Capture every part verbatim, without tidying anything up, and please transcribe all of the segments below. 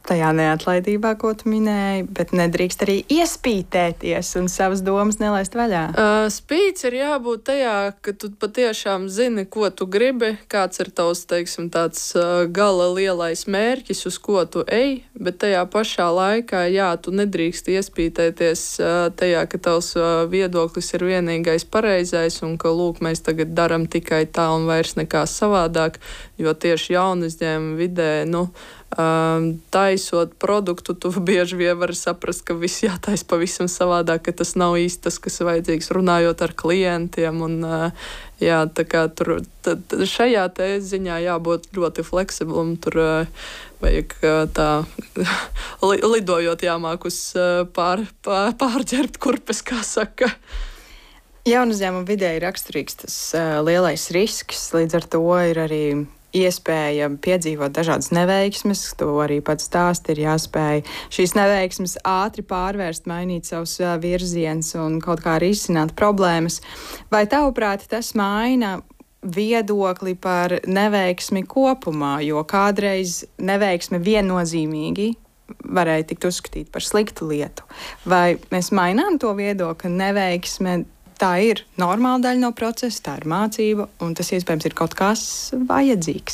tajā neatlaidībā, ko tu minēji, bet nedrīkst arī iespītēties un savas domas nelaist vaļā. Uh, spīts ir jābūt tajā, ka tu patiešām zini, ko tu gribi, kāds ir tavs, teiksim, tāds uh, gala lielais mērķis, uz ko tu ej, bet tajā pašā laikā, jā, tu nedrīkst iespītēties uh, tajā, ka tavs uh, viedoklis ir vienīgais pareizais un ka, lūk, mēs tagad daram tikai tā un vairs nekā savādāk, jo tieši jaunu uzņēmumu vidē, nu, Um, taisot produktu, tu bieži vien vari saprast, ka viss jātais pavisam savādāk, ka tas nav īsti tas, kas ir vajadzīgs runājot ar klientiem. Un, uh, jā, tā kā tur tad, šajā te ziņā jābūt ļoti fleksiblam, tur uh, vajag uh, tā li, lidojot jāmāk uz uh, pār, pār, pārģerbt kurpes, kā saka. Jaunu uzņēmumu vidē ir raksturīgs tas uh, lielais risks, līdz ar to ir arī iespēja piedzīvot dažādas neveiksmes, to arī pats stāst, ir jāspēj šīs neveiksmes ātri pārvērst, mainīt savus virziens un kaut kā arī izsināt problēmas. Vai tavuprāt tas maina viedokli par neveiksmi kopumā, jo kādreiz neveiksme viennozīmīgi varēja tikt uzskatīt par sliktu lietu? Vai mēs mainām to viedokli, ka neveiksme tā ir normāla daļa no procesa, tā ir mācība, un tas iespējams ir kaut kas vajadzīgs?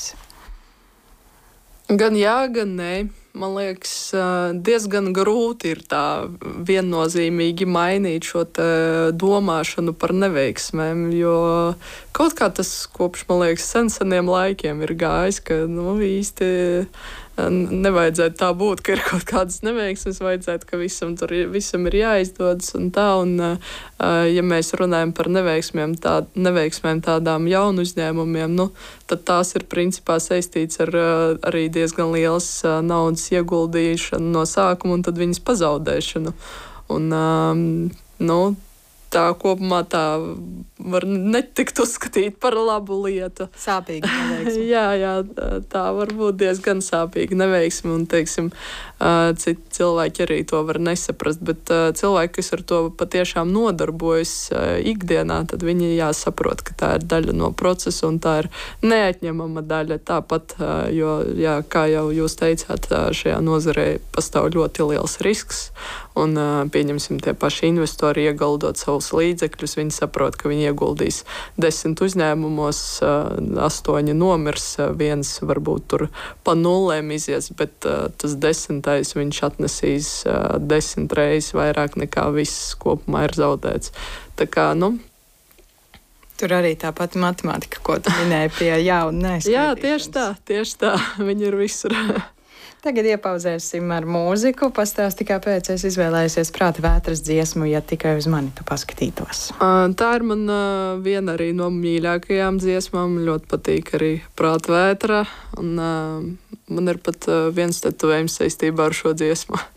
Gan jā, gan nē. Man liekas, diezgan grūti ir tā viennozīmīgi mainīt šo domāšanu par neveiksmēm, jo kaut kā tas kopš, man liekas, sen seniem laikiem ir gājis, ka nu, īsti nevajadzētu tā būt, ka ir kaut kādas neveiksmes, vajadzētu, ka visam, tur, visam ir jāizdodas un tā, un ja mēs runājam par neveiksmēm, tā, neveiksmēm tādām jaunu uzņēmumiem, nu, tad tās ir principā saistīts ar arī diezgan lielas naudas ieguldīšanu no sākuma un tad viņas pazaudēšanu. Un, nu, tā kopumā tā var netikt uzskatīt par labu lietu. Sāpīga neveiksme. jā, jā, tā var būt diezgan sāpīga neveiksme, un, teiksim, citi cilvēki arī to var nesaprast, bet cilvēki, kas ar to patiešām nodarbojas ikdienā, tad viņi jāsaprot, ka tā ir daļa no procesa, un tā ir neatņemama daļa tāpat, jo, jā, kā jau jūs teicāt, šajā nozarē pastāv ļoti liels risks, un pieņemsim tie paši investori ieguldot savus līdzekļus, viņi saprot, ka viņi ieguldīs desmit uzņēmumos, astoņi nomirs, viens varbūt tur pa nullēm izies, bet tas desmitais viņš atnesīs desmit reizes vairāk nekā viss kopumā ir zaudēts. Tā kā, nu, tur arī tā pati matemātika, ko tu minēji pie jauna neskaidrīšanas. Jā, tieši tā, tieši tā, viņi ir visur. Tagad iepauzēsim ar mūziku. Pastāsti, kāpēc es izvēlējusies Prāta vētras dziesmu, ja tikai uz mani tu paskatītos. Tā ir man viena arī no mīļākajām dziesmām. Ļoti patīk arī Prāta vētra. Un man ir pat viens tetovējums saistībā ar šo dziesmu.